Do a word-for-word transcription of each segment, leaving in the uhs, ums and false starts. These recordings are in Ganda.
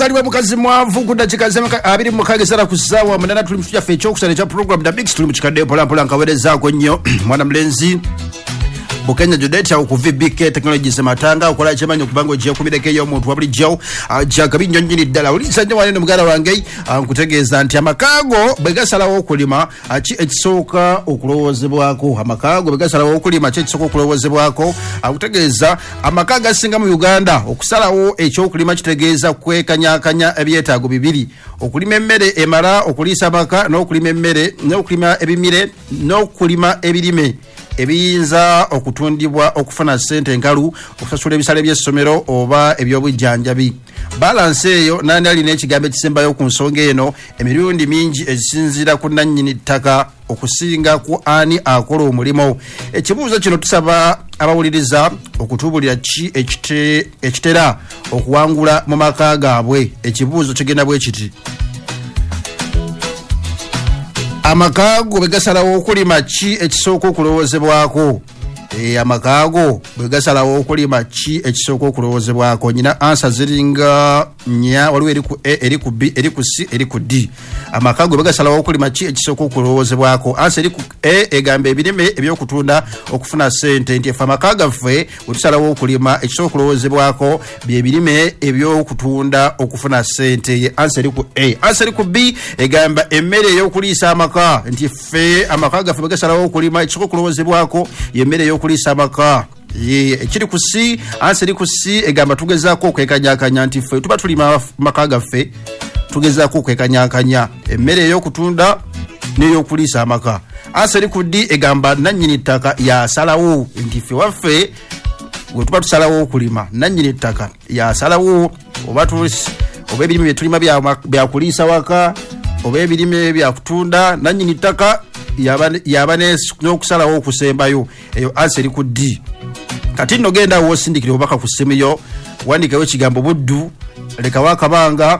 Taliwe mukazi mwavu kudachikaze abiri mukagezera kusawa munana tuli mfya fecho kusale cha program da mix tuli mchikade pola pola nkaweleza kwenyo mwana mlenzi Bukenya Jodeti au ku V B K Technologies matanga ukola chemanyo kubango je kumideke yo muntu wabuli jo jakabinyo nyini dala ulisa nyo wanene mugara wange kutegeza nti amakago begasala wo kulima achi ekisoka okulowozebwako amakago begasala wo kulima achi ekisoka okulowozebwako akutegeza amakaga singa mu Uganda okusala wo echo kulima kitegeza kwekanyakanya ebyetaago bibiri okulima emmere emara okulisa maka no kulima emmere no kulima ebimire no kulima ebirime ebiyinza okutundibwa okufuna sente enkalu okusasula ebisale by'essomero oba ebyobujjanjabi balance eyo nani ali n'ekigambo ekisembayo ku nsonga eno emirundi mingi ezisinzira ku nannyini ttaka okusinga ku ani akola omulimo ekibuuzo kino tusaba abawuliriza okutubulira ki ekitera okuwangula mu maka gaabwe ekibuuzo kigenda bwe kiti amakago begasalawo okulima ki ekisooka okulowozebwako e amakago begasalawo okulima ki ekisooka okulowozebwako nyina answer ziringa nya waliwo eri ku A eri ku B eri ku C eri ku D amakago begasalawo okulima ki ekisooka okulowozebwako answer eri ku A egambe ebirime ebyokutunda okufuna sente nti efa amakaga ffe utusalawo okulima ekisooka okulowozebwako bye birime ebyokutunda okufuna sente ye answer eri ku A answer eri ku B egamba emmere eyokulisa amaka nti ffe amakaga ffe begasalawo okulima ekisooka okulowozebwako ye emmere eyokulisa amaka ye ekiri ku C answer eri ku C egamba tugezaako okwekanyakanya nti ffe tuba tulima makaga ffe tugezaako okwekanyakanya emmere eyokutunda n'eyokulisa amaka answer eri ku D egamba nannyini ttaka yasalawo nti ffe waffe gwe tuba tusalawo okulima nannyini ttaka yasalawo oba oba ebirime bye tulima byakulisa waka oba ebirime byakutunda nannyini ttaka yaba n'okusalawo okusembayo eyo answer eri ku D kati nno genda wosindikira obaka ku ssimu yo wandikayo ekigambo buddu lekawo akabanga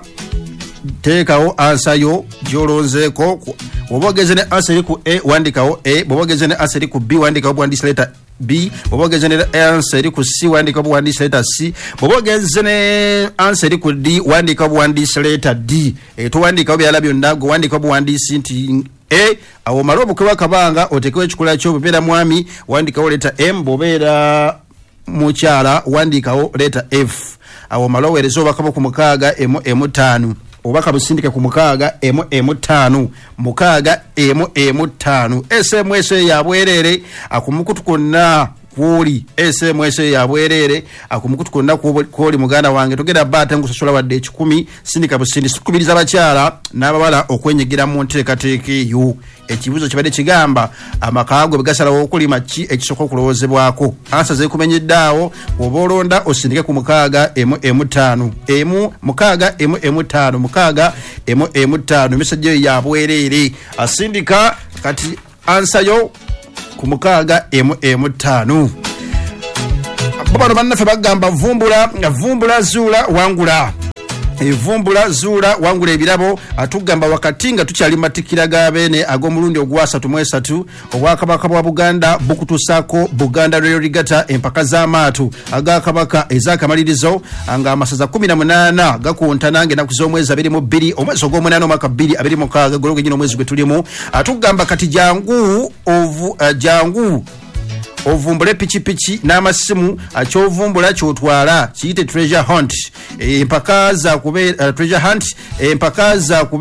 teekawo ansa yo gyolonzeeko bw'oba ogeze ne answer eri ku A wandikawo A bw'oba ogeze ne answer eri ku B wandikawo buwandiisa leeta B bw'oba ogeze ne answer eri ku C wandikawo buwandiisa leeta C bw'oba ogeze ne answer eri ku D wandikawo buwandiisa leeta D towandikawo byala byonna gwe wandikawo buwandiisi nti A awo malobu kwa kabanga otekewe chukula cho bebera mwami wandikawo leeta M bobera muchala wandikawo leeta F awo malobu erezo bakabo ku mukaga M M tano obaka busindike ku mukaga M M tano mukaga M M tano S M S ya bwerere akumukutu konna kuli S M S ya bwerere akumukutu konna kuli muganda wange togera bata ngusasula wadde kikumi sindika busindi sikubiriza bakyala n'ababala okwenyigira mu nteekateeka eyo ekibuzo kibadde kigamba amakago begasalawo okulima ki ekisooka okulowozebwako ansa zeekumenyeddaawo bw'oba olonda osindike ku mukaaga M M tano M mukaaga M M tano mukaaga M M tano emisajja eyo ya bwerere asindika kati ansa yo ku mukaaga M M tano babano bannaffe bagamba vumbula vumbula zuula wangula evumbula zuula wangula ebirabo atugamba wakati nga tukyali matikira gabene ag'omulundi ogwasatu mu esatu obwakabaka bwa Buganda bukutusaako Buganda Rail Regatta empaka z'amaatu agakabaka ezakamalirizo nga amasaza kumi na munaana gakuntana ng'ennaku z'omwezi abiri mu bbiri omwezi ogw'omunaana omwaka bbiri abiri mu mukaaga gologe nyina omwezi gwe tulimu atugamba kati jangu ovu uh, jangu ovumbule pichipichi n'amasimu akyovumbula kyotwala kiyite treasure hunt empaka za kube uh, treasure hunt empaka za